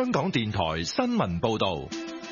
香港電台新聞報道。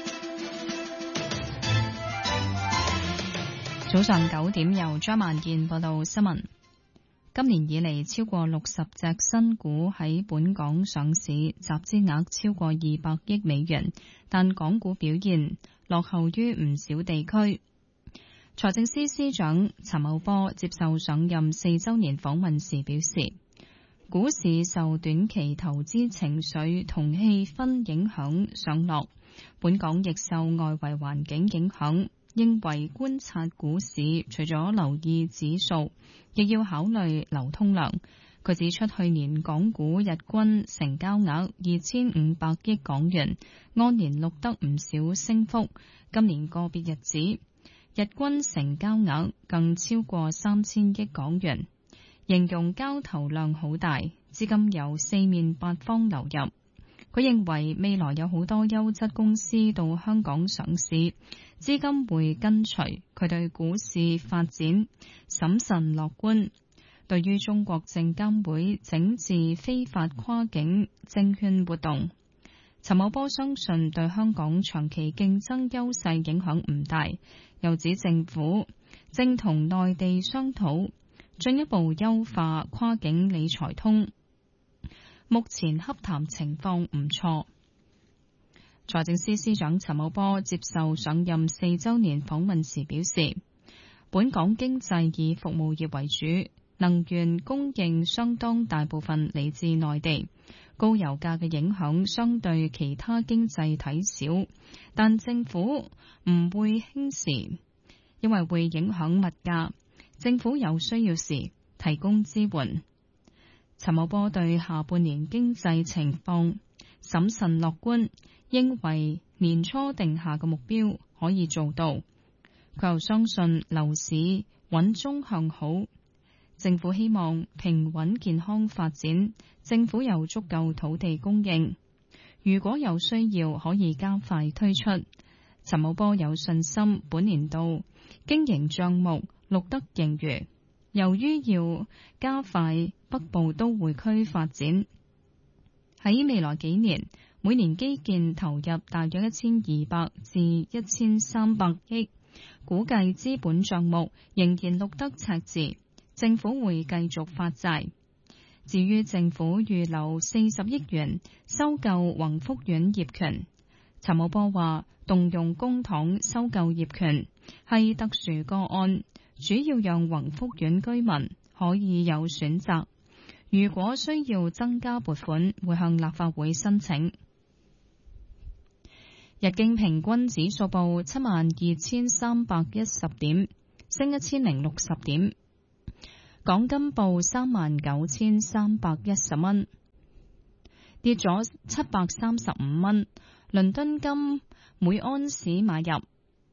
早上9點，由張萬健報道新聞。今年以嚟，超過60隻新股喺本港上市，集資額超過200億美元，但港股表現落後於唔少地區。財政司司長陳茂波接受上任4週年訪問時表示，股市受短期投資情緒同氣氛影響上落，本港亦受外圍環境影響。認為觀察股市，除咗留意指數，亦要考慮流通量。佢指出，去年港股日均成交額2500億港元，按年錄得唔少升幅。今年個別日子，日均成交額更超過3000億港元，形容交投量好大，資金由四面八方流入。佢認為未來有好多優質公司到香港上市，資金會跟隨。佢對股市發展審慎樂觀。對於中國證監會整治非法跨境證券活動，陳茂波相信對香港長期競爭優勢影響唔大。又指政府正同內地商討進一步優化跨境理財通，目前洽談情況唔錯。財政司司長陳茂波接受上任4週年訪問時表示，本港經濟以服務業為主，能源供應相當大部分嚟自內地，高油價嘅影響相對其他經濟體少，但政府唔會輕視，因為會影響物價，政府有需要時提供支援。陳茂波對下半年經濟情況審慎樂觀，認為年初定下嘅目標可以做到。佢又相信樓市穩中向好，政府希望平穩健康發展，政府有足夠土地供應，如果有需要可以加快推出。陳茂波有信心本年度經營帳目錄得盈餘。由於要加快北部都會區發展，喺未來幾年，每年基建投入大約1200至1300億，估計資本帳目仍然錄得赤字，政府會繼續發債。至於政府預留40億元收購宏福苑業權，陳茂波話動用公帑收購業權係特殊個案，主要讓宏福苑居民可以有選擇。如果需要增加撥款，會向立法會申請。日經平均指數報72,310點，升1060點。港金報39,310蚊，跌咗735蚊。倫敦金每安士買入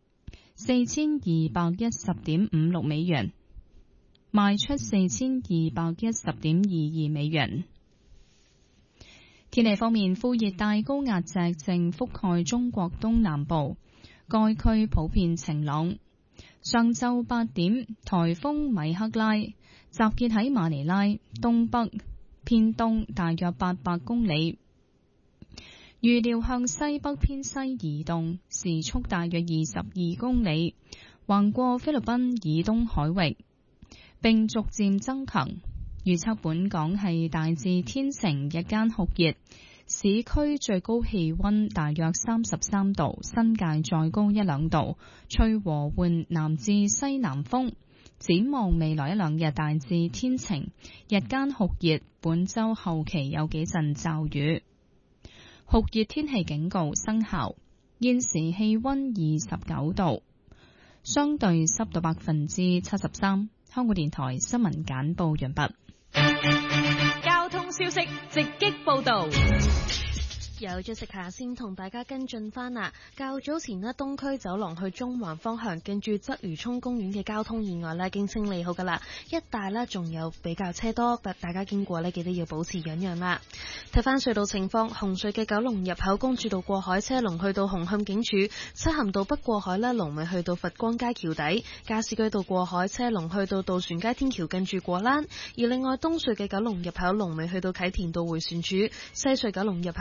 4210.56美元，賣出4210.22美元。天氣方面，副熱帶高壓脊正覆蓋中國東南部，該區普遍晴朗。上晝8點，颱風米克拉集結喺馬尼拉東北偏東大約800公里，預料向西北偏西移動，時速大約22公里，橫過菲律賓以東海域，並逐漸增強。預測本港係大致天晴，日間酷熱，市區最高氣溫大約33度，新界再高1-2度，吹和緩南至西南風。展望未來1-2日大致天晴，日間酷熱，本週後期有幾陣驟雨。酷熱天氣警告生效，現時氣溫29度，相對濕度73%。香港電台新聞簡報完畢。 交通消息直擊報道。 有咗食下先同大家跟進翻啦。較早前呢，東區走廊去中環方向，近住鰂魚涌公園嘅交通意外呢，已經清理好噶啦。一帶呢仲有比較車多，大家經過呢，記得要保持忍讓啦。睇翻隧道情況，紅隧嘅九龍入口公主道過海車龍去到紅磡警署，漆咸道北過海呢，龍尾去到佛光街橋底，加士居道過海車龍去到渡船街天橋近住果欄。而另外東隧嘅九龍入口龍尾去到啟田道迴旋處，西隧九龍入口車龍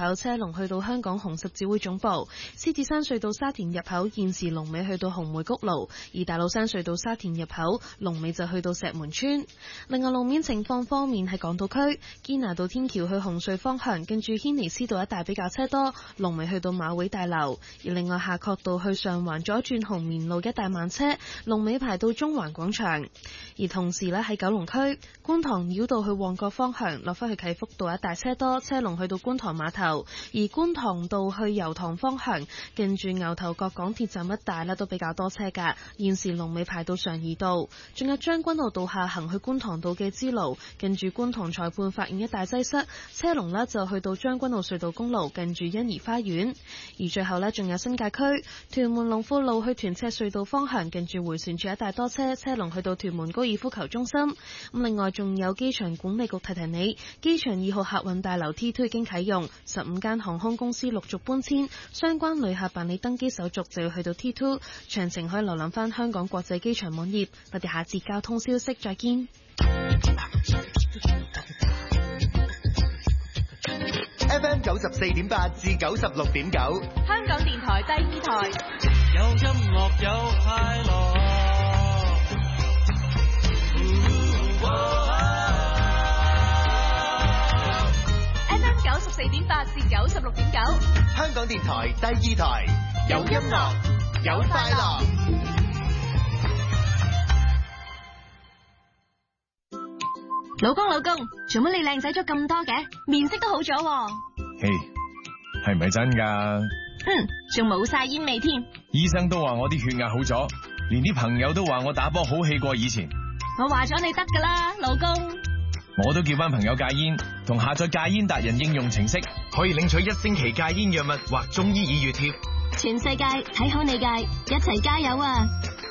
龍去到香港紅十字會總部；獅子山隧道沙田入口現時龍尾去到紅梅谷路，而大老山隧道沙田入口龍尾就去到石門村。另外路面情況方面，喺港島區堅拿道天橋去紅隧方向，近住軒尼詩道一帶比較車多，龍尾去到馬會大樓；而另外夏慤道去上環左轉紅棉路一帶慢車，龍尾排到中環廣場。而同時咧喺九龍區觀塘繞道去旺角方向，落返去啟福道一帶車多，車龍去到觀塘碼頭；而觀塘道去油塘方向，近住牛頭角港鐵站一帶咧都比較多車㗎，現時龍尾排到上怡道。仲有將軍澳道下行去觀塘道嘅支路，近住觀塘裁判法院一帶擠塞，車龍呢就去到將軍澳隧道公路近住欣怡花園。而最後呢，仲有新界區屯門龍富路去屯赤隧道方向，近住迴旋處一帶多車，車龍去到屯門高爾夫球中心。咁另外仲有機場管理局提提你，機場2號客運大樓 T2 已經啟用，15間航空公司陸續搬遷，相關旅客辦理登機手續就要去到 T2。詳情可以瀏覽翻香港國際機場網頁。我哋下節交通消息再見。 FM 94.8至96.9， 香港電台第二台， 有音樂有快樂。 FM 94.8至96.9， 香港電台第二台，有音樂有快樂。 老公，做乜你靚仔咗咁多嘅？面色都好咗喎。 嘿，係咪真㗎？ 仲冇晒煙味添。 醫生都話我啲血壓好咗，連啲朋友都話我打波好氣過以前。 我話咗你得㗎啦，老公。 我都叫班朋友戒煙，同下載戒煙達人應用程式，可以領取1星期戒煙藥物或中醫耳穴貼。 全世界睇好你戒，一齊加油啊！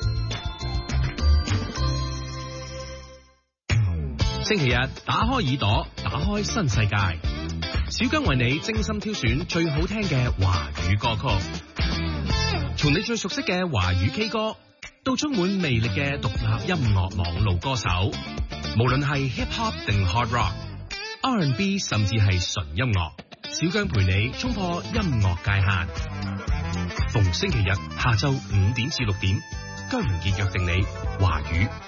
星期日打開耳朵，打開新世界。小姜為你精心挑選最好聽嘅華語歌曲，從你最熟悉嘅華語 K 歌，到充滿魅力嘅獨立音樂網路歌手，無論係 hip hop 定 hard rock、R&B 甚至係純音樂，小姜陪你衝破音樂界限。逢星期日下晝5點至6點，姜文傑約定你華語